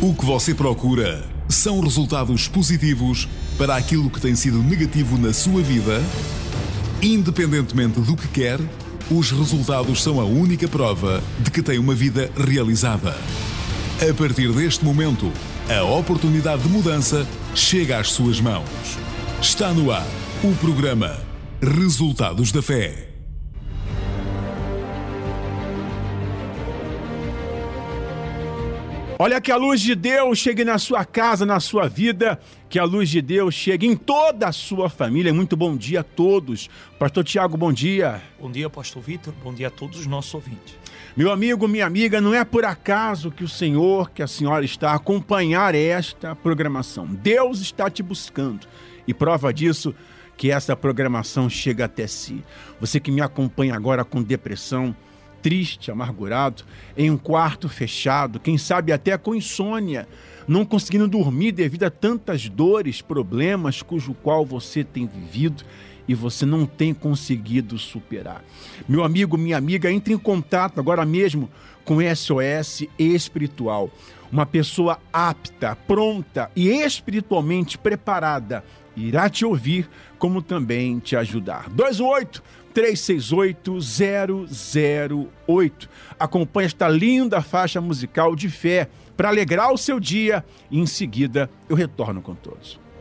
O que você procura são resultados positivos para aquilo que tem sido negativo na sua vida? Independentemente do que quer, os resultados são a única prova de que tem uma vida realizada. A partir deste momento, a oportunidade de mudança chega às suas mãos. Está no ar o programa Resultados da Fé. Olha, que a luz de Deus chegue na sua casa, na sua vida, que a luz de Deus chegue em toda a sua família. Muito bom dia a todos. Pastor Tiago, bom dia. Bom dia, Pastor Vitor. Bom dia a todos os nossos ouvintes. Meu amigo, minha amiga, não é por acaso que o Senhor, que a senhora está a acompanhar esta programação. Deus está te buscando. E prova disso, que essa programação chega até si. Você que me acompanha agora com depressão, triste, amargurado, em um quarto fechado, quem sabe até com insônia, não conseguindo dormir devido a tantas dores, problemas cujo qual você tem vivido e você não tem conseguido superar. Meu amigo, minha amiga, entre em contato agora mesmo com SOS Espiritual. Uma pessoa apta, pronta e espiritualmente preparada irá te ouvir, como também te ajudar. 28368-008. Acompanhe esta linda faixa musical de fé para alegrar o seu dia e em seguida eu retorno com todos.